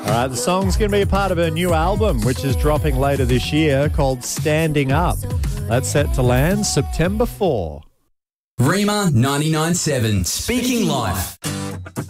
All right, the song's going to be a part of her new album, which is dropping later this year, called Standing Up. That's set to land September 4. Rima 99.7, Speaking Life.